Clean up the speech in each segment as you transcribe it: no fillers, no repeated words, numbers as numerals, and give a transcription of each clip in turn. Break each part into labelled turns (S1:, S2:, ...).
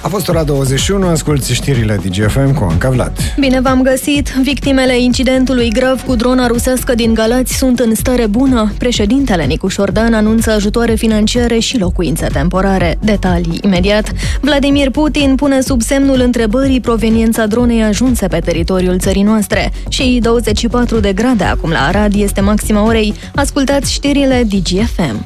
S1: A fost ora 21, asculți știrile DGFM cu Anca Vlad.
S2: Bine v-am găsit! Victimele incidentului grav cu drona rusească din Galați sunt în stare bună. Președintele Nicu Șordan anunță ajutoare financiare și locuințe temporare. Detalii imediat. Vladimir Putin pune sub semnul întrebării proveniența dronei ajunse pe teritoriul țării noastre. Și 24 de grade acum la Arad este maxima orei. Ascultați știrile DGFM.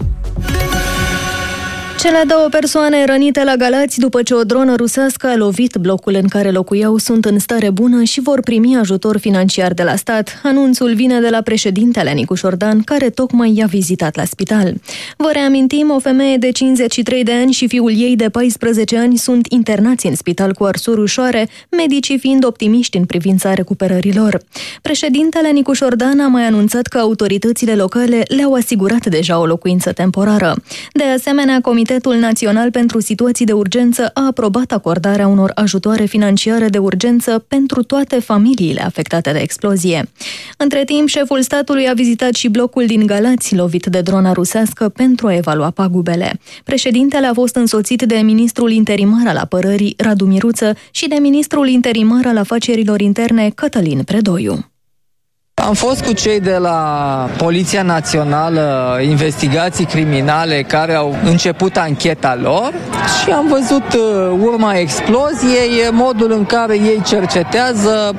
S2: Cele două persoane rănite la Galați după ce o dronă rusească a lovit blocul în care locuiau sunt în stare bună și vor primi ajutor financiar de la stat. Anunțul vine de la președintele Nicu Șordan, care tocmai i-a vizitat la spital. Vă reamintim, o femeie de 53 de ani și fiul ei de 14 ani sunt internați în spital cu arsuri ușoare, medicii fiind optimiști în privința recuperărilor. Președintele Nicu Șordan a mai anunțat că autoritățile locale le-au asigurat deja o locuință temporară. De asemenea, Comitetul Național pentru Situații de Urgență a aprobat acordarea unor ajutoare financiare de urgență pentru toate familiile afectate de explozie. Între timp, șeful statului a vizitat și blocul din Galați, lovit de drona rusească, pentru a evalua pagubele. Președintele a fost însoțit de ministrul interimar al apărării, Radu Miruță, și de ministrul interimar al afacerilor interne, Cătălin Predoiu.
S3: Am fost cu cei de la Poliția Națională, investigații criminale, care au început ancheta lor și am văzut urma exploziei, modul în care ei cercetează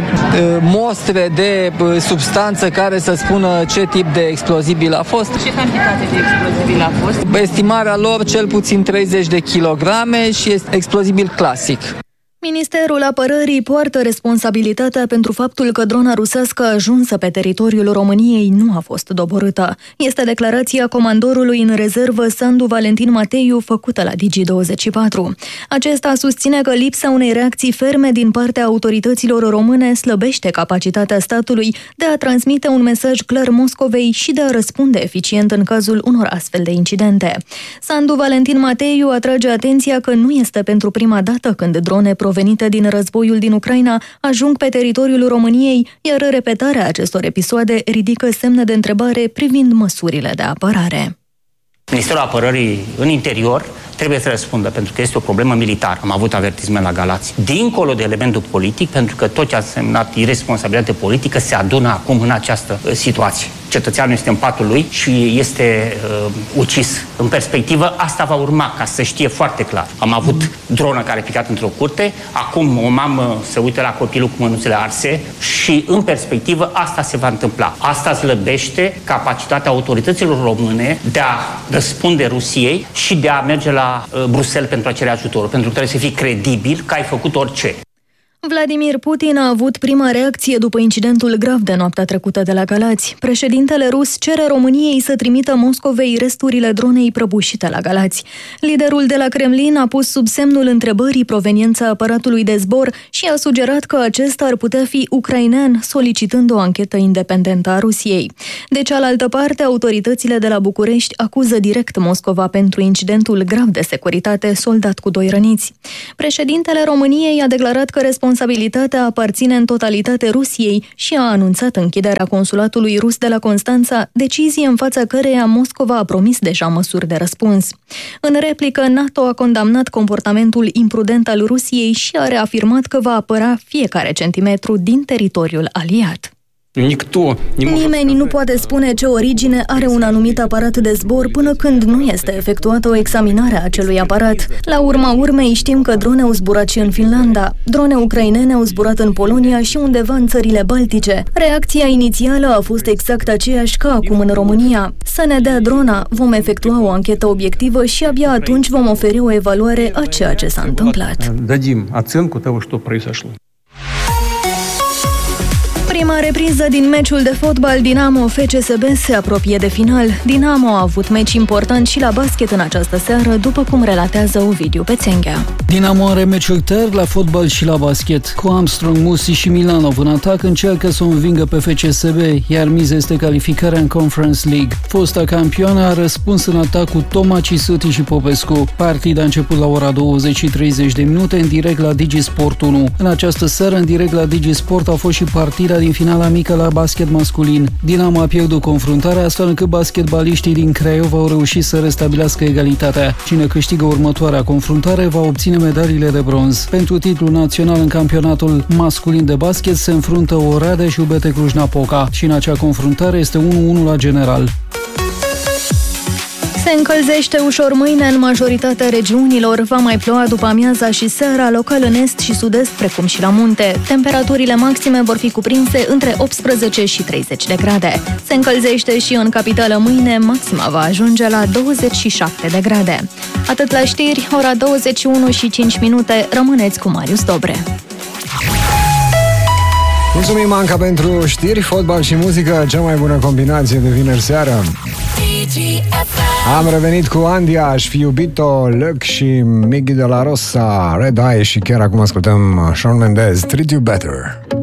S3: mostre de substanță care să spună ce tip de explozibil a fost.
S4: Ce cantitate de explozibil a fost?
S3: Estimarea lor cel puțin 30 de kilograme și este explozibil clasic.
S2: Ministerul Apărării poartă responsabilitatea pentru faptul că drona rusească ajunsă pe teritoriul României nu a fost doborâtă. Este declarația comandorului în rezervă Sandu Valentin Mateiu făcută la Digi24. Acesta susține că lipsa unei reacții ferme din partea autorităților române slăbește capacitatea statului de a transmite un mesaj clar Moscovei și de a răspunde eficient în cazul unor astfel de incidente. Sandu Valentin Mateiu atrage atenția că nu este pentru prima dată când drone provenite din războiul din Ucraina ajung pe teritoriul României, iar repetarea acestor episoade ridică semne de întrebare privind măsurile de apărare.
S5: Ministerul Apărării în interior trebuie să răspundă, pentru că este o problemă militară. Am avut avertisment la Galați. Dincolo de elementul politic, pentru că tot ce a semnat irresponsabilitate politică se adună acum în această situație. Cetățeanul este în patul lui și este ucis. În perspectivă, asta va urma, ca să știe foarte clar. Am avut dronă care a picat într-o curte, acum o mamă se uită la copilul cu mânuțele arse și, în perspectivă, asta se va întâmpla. Asta slăbește capacitatea autorităților române de a răspunde Rusiei și de a merge la Bruxelles pentru a cere ajutor, pentru că trebuie să fii credibil că ai făcut orice.
S2: Vladimir Putin a avut prima reacție după incidentul grav de noaptea trecută de la Galați. Președintele rus cere României să trimită Moscovei resturile dronei prăbușite la Galați. Liderul de la Kremlin a pus sub semnul întrebării proveniența aparatului de zbor și a sugerat că acesta ar putea fi ucrainean, solicitând o anchetă independentă a Rusiei. De cealaltă parte, autoritățile de la București acuză direct Moscova pentru incidentul grav de securitate soldat cu 2 răniți. Președintele României a declarat că responsabilitatea aparține în totalitate Rusiei și a anunțat închiderea consulatului rus de la Constanța, decizie în fața căreia Moscova a promis deja măsuri de răspuns. În replică, NATO a condamnat comportamentul imprudent al Rusiei și a reafirmat că va apăra fiecare centimetru din teritoriul aliat. Nimeni nu poate spune ce origine are un anumit aparat de zbor până când nu este efectuată o examinare a acelui aparat. La urma urmei știm că drone au zburat și în Finlanda, drone ucrainene au zburat în Polonia și undeva în țările Baltice. Reacția inițială a fost exact aceeași ca acum în România. Să ne dea drona, vom efectua o anchetă obiectivă și abia atunci vom oferi o evaluare a ceea ce s-a întâmplat.
S6: Dăm оценку того, что произошло.
S2: Prima repriză din meciul de fotbal Dinamo-FCSB se apropie de final. Dinamo a avut meci important și la basket în această seară, după cum relatează Ovidiu Pețenghea.
S7: Dinamo are meciuri tari la fotbal și la basket. Cu Armstrong, Musi și Milanov în atac încearcă să o învingă pe FCSB, iar miza este calificarea în Conference League. Fosta campioană a răspuns în atac cu Toma, Cisuti și Popescu. Partida a început la ora 20:30 în direct la Digisport 1. În această seară, în direct la Digisport, a fost și partida din din finala mică la basket masculin. Dinamo a pierdut confruntarea, astfel încât basketbaliștii din Craiova au reușit să restabilească egalitatea. Cine câștigă următoarea confruntare va obține medaliile de bronz. Pentru titlul național în campionatul masculin de basket se înfruntă Oradea și UBT Cluj-Napoca și în acea confruntare este 1-1 la general.
S2: Se încălzește ușor mâine în majoritatea regiunilor. Va mai ploua după amiaza și seara, local în est și sud-est, precum și la munte. Temperaturile maxime vor fi cuprinse între 18 și 30 de grade. Se încălzește și în capitală mâine, maxima va ajunge la 27 de grade. Atât la știri, ora 21 și 5 minute, rămâneți cu Marius Dobre.
S1: Mulțumim, Anca, pentru știri, fotbal și muzică, cea mai bună combinație de vineri seară. Am revenit cu Andia, Aș fi iubito, Luc și Miggy de la Rosa, Red Eye și chiar acum ascultăm Shawn Mendes, Treat You Better.